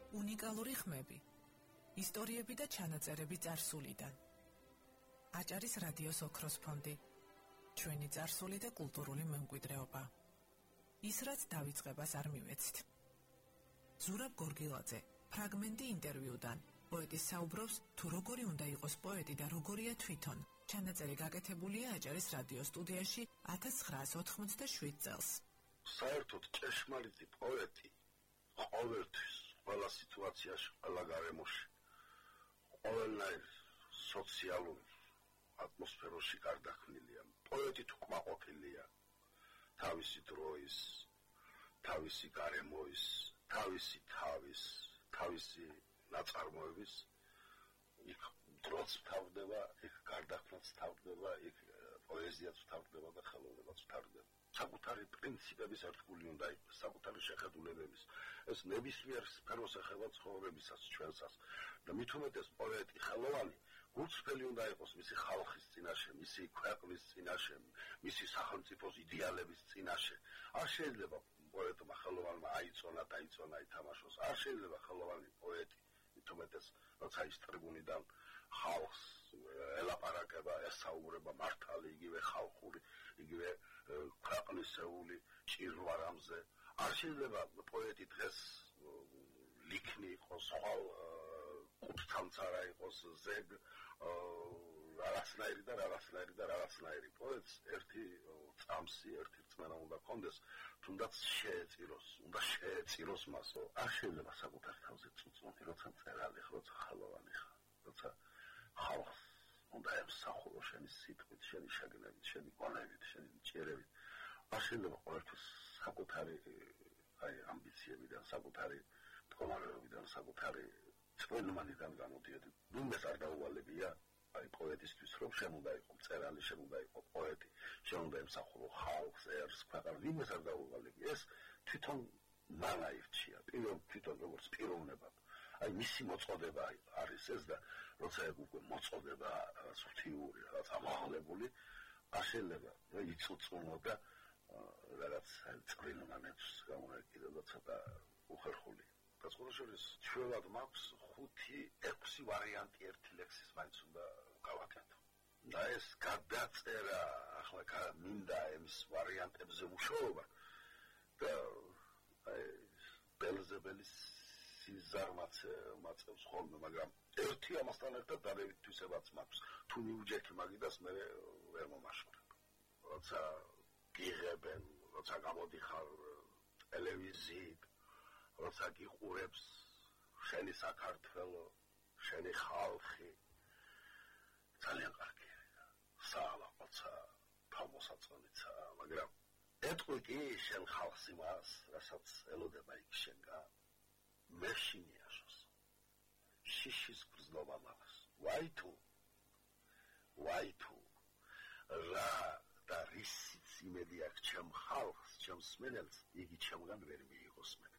უნიკალური ხმები, ისტორიები და ჩანაწერები წარსულიდან. აჭარის რადიოს ოქროს ფონდი, ჩვენი წარსული და კულტურული მემკვიდრეობა. ის რაც დავიწყებას არ მივეცით. ზურაბ გორგილაძე, ფრაგმენტი ინტერვიუდან. პოეტი საუბრობს, თუ როგორი უნდა იყოს პოეტი და როგორია თვითონ. ჩანაწერი გაკეთებულია აჭარის რადიო სტუდიაში 1987 წელს. საერთოდ ჭეშმარიტი პოეტი ყოველთვის, ყველა სიტუაციაში, ყველა გარემოში, ყოველნაირ სოციალურ ატმოსფეროში გარდაქმნილია. პოეტი თუ კმაყოფილია თავისი დროის, თავისი გარემოის, თავისი თავის, თავისი ნაწარმოების, იქ დროც თავდება, იქ გარდაქმნაც თავდება, იქ პოეზიაც თავდება და ხელოვნებაც თავდება. საკუთარი პრინციპების ერთგული უნდა იყოს, საკუთარი შეხედულებების. ეს ნებისმიერ სფეროს ეხება ცხოვრებისას, ჩვენსას. და მით უმეტეს პოეტი ხელოვანი გულწრფელი უნდა იყოს მისი ხალხის წინაშე, მისი ქვეყნის წინაშე, მისი სახელმწიფოს იდეალების წინაშე. არ შეიძლება პოეტმა ხელოვანმა აიწონა, დაიწონა, ითამაშოს. არ შეიძლება ხელოვანი პოეტი მით უმეტეს, როცა ის ტრიბუნიდან ხალხს ელაპარაკება, ესაუბრება მართალი, იგივე ხალხური, იგივე ქვეყნისეული ჭირვარამზე. არ შეიძლება პოეტი დღეს ლიქნი იყოს, ხვალ კუთთამცარა იყოს, ზეგ რაღაცნაირი და რაღაცნაირი და რაღაცნაირი. პოეტს ერთი წამსი, ერთი რწმენა უნდა ჰქონდეს, თუნდაც უნდა შეეწიროს მას. არ შეიძლება საკუთარ თავზე წუწუნი, როცა მწერალი ხარ, როცა ხელოვანი ხარ, როცა ხალხს უნდა ემსახურო შენი სიტყვით, შენი შეგნებით, შენი გონებით, შენი ჭერებით. არ შეიძლება ყოველთვის საკუთარი ამბიციებიდან, საკუთარი მდგომარეობიდან, საკუთარი წვენმანიდან გამოდიოდი. ნუმეს არ დაუვალებია პოეტისთვის, რომ შენ უნდა იყო მწერალი, შენ უნდა იყო პოეტი, შენ უნდა ემსახურო ხალხს, ერს, ქვეყანას. ნუმეს არ დაუვალებია. ეს თვითონ მან აირჩია, თვითონ როგორც პიროვნება. მისი მოწოდება არის ეს და როცა უკვე მოწოდება რაღაც ღვთიური, რაღაც ამაღლებული, არ შეიძლება იწუწუნო და რაღაც წვრილმანებს გამოეკიდა და ცოტა უხერხული. გასულშორის ჩვენად მაქვს 5-6 ვარიანტი ერთი ლექსის მაინც უნდა გავაკეთო. და ეს გადაწერა, ახლა მინდა ეს ვარიანტებზე მუშაობა და ბელზებელის სიზარმაცებს ხოლმე, მაგრამ ერთი ამასთან ერთად დადებითთვისებაც მაქვს. თუ მიუჯექი მაგიდას, მე ვერ მომაშორებ. როცა გიღებენ, როცა გამოდიხარ ტელევიზიით, როცა გიყურებს შენი საქართველო, შენი ხალხი, ძალიან კარგია. საალაყოცა, თავმოსაწონიცა, მაგრამ ეტყვი კი შენ ხალხს იმას, რასაც ელოდება იქ შენგან. მე შინიაშოს შიშის გრძნობა მაქვს. ვაითუ რა და რისიც იმედი აქვს ჩემ ხალხს, ჩემს სმენელს, იგი ჩემგან ვერ მიიღოს მე.